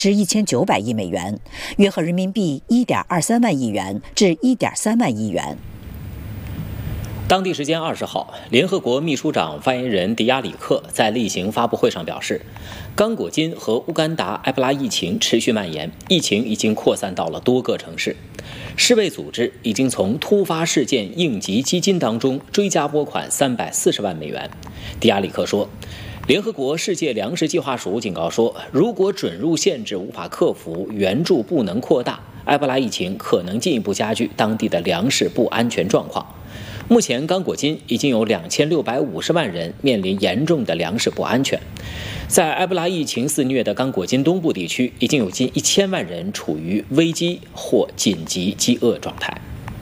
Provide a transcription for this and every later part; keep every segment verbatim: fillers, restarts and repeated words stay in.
至一千九百亿美元，约合人民币一点二三万亿元至一点三万亿元。 当地时间二十号，联合国秘书长发言人迪亚里克在例行发布会上表示，刚果金和乌干达埃博拉疫情持续蔓延，疫情已经扩散到了多个城市。世卫组织已经从突发事件应急基金当中追加拨款三百四十万美元。迪亚里克说，联合国世界粮食计划署警告说，如果准入限制无法克服，援助不能扩大，埃博拉疫情可能进一步加剧当地的粮食不安全状况。目前，刚果金已经有两千六百五十万人面临严重的粮食不安全。在埃博拉疫情肆虐的刚果金东部地区，已经有近一千万人处于危机或紧急饥饿状态。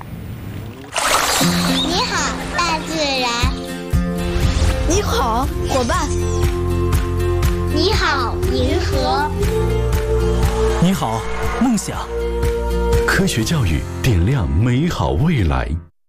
你好，大自然。 你好，伙伴。 你好，银河。 你好，梦想。科学教育点亮美好未来。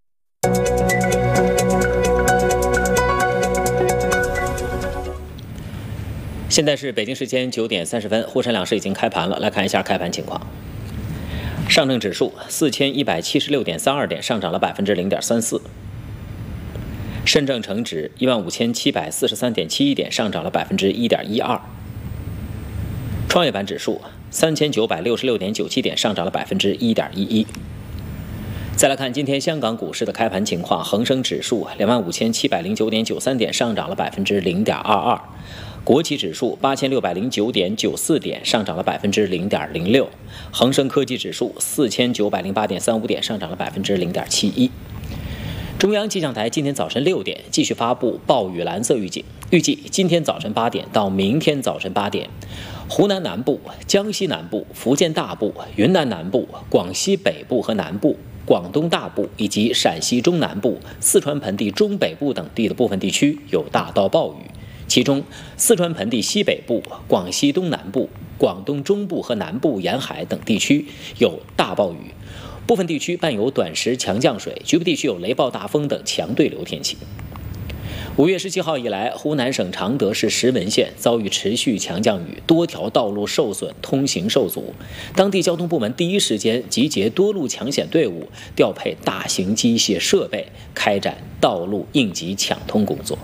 现在是北京时间九点三十分，沪深两市已经开盘了。来看一下开盘情况。上证指数四千一百七十六点三二点，上涨了百分之零点三四。深证成指一万五千七百四十三点七一点，上涨了百分之一点一二。创业板指数三千九百六十六点九七点，上涨了百分之一点一一。再来看今天香港股市的开盘情况，恒生指数两万五千七百零九点九三点，上涨了百分之零点二二。国企指数八千六百零九点九四点，上涨了百分之零点零六。恒生科技指数四千九百零八点三五点，上涨了百分之零点七一。中央气象台今天早晨六点继续发布暴雨蓝色预警，预计今天早晨八点到明天早晨八点，湖南南部、江西南部、福建大部、云南南部、广西北部和南部、广东大部以及陕西中南部、四川盆地中北部等地的部分地区有大到暴雨。其中，四川盆地西北部、广西东南部、广东中部和南部沿海等地区有大暴雨，部分地区伴有短时强降水，局部地区有雷暴大风等强对流天气。五月十七号以来，湖南省常德市石门县遭遇持续强降雨，多条道路受损，通行受阻。当地交通部门第一时间集结多路抢险队伍，调配大型机械设备，开展道路应急抢通工作。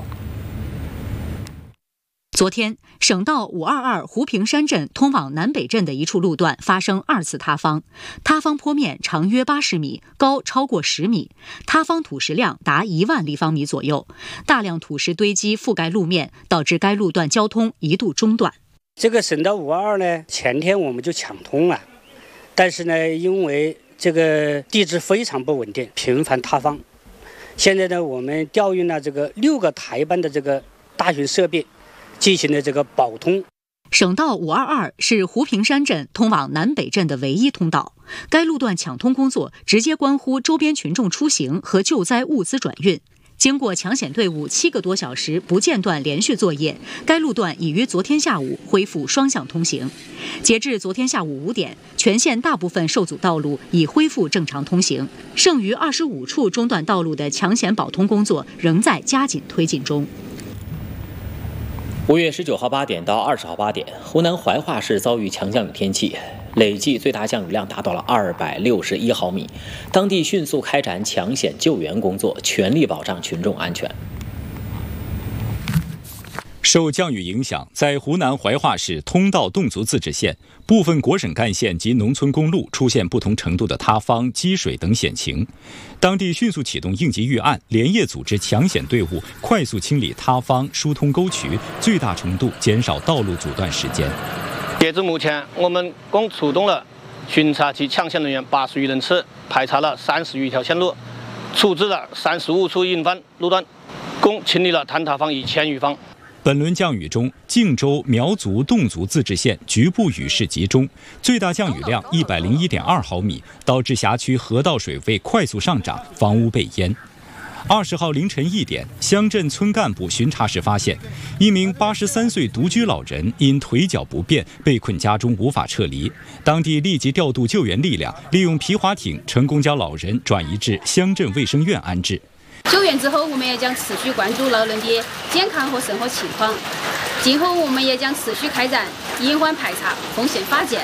昨天，省道五二二湖平山镇通往南北镇的一处路段发生二次塌方，塌方坡面长约八十米，高超过十米，塌方土石量达一万立方米左右，大量土石堆积覆盖路面，导致该路段交通一度中断。 这个省道五二二呢，前天我们就抢通了，但是呢，因为这个地质非常不稳定，频繁塌方。现在呢，我们调用了这个六个台班的这个大型设备，进行了这个保通。 省道五二二是湖平山镇通往南北镇的唯一通道，该路段抢通工作直接关乎周边群众出行和救灾物资转运。经过抢险队伍七个多小时不间断连续作业，该路段已于昨天下午恢复双向通行。截至昨天下午五点，全县大部分受阻道路已恢复正常通行，剩余二十五处中断道路的抢险保通工作仍在加紧推进中。 五月十九号八点到二十号八点，湖南怀化市遭遇强降雨天气，累计最大降雨量达到了二百六十一毫米，当地迅速开展抢险救援工作，全力保障群众安全。 受降雨影响，在湖南怀化市通道侗族自治县部分国省干线及农村公路出现不同程度的塌方、积水等险情，当地迅速启动应急预案，连夜组织抢险队伍，快速清理塌方、疏通沟渠，最大程度减少道路阻断时间。 截至目前，我们共出动了巡查及抢险人员八十余人次，排查了三十余条线路，处置了三十五处隐患路段，共清理了坍塌方一千余方。 本轮降雨中，靖州苗族侗族自治县局部雨势集中，最大降雨量一百零一点二毫米，导致辖区河道水位快速上涨，房屋被淹。二十号凌晨一点，乡镇村干部巡查时发现，一名八十三岁独居老人因腿脚不便被困家中无法撤离，当地立即调度救援力量，利用皮划艇成功将老人转移至乡镇卫生院安置。 救援之后，我们也将持续关注老人的健康和生活情况。今后我们也将持续开展隐患排查、风险化解，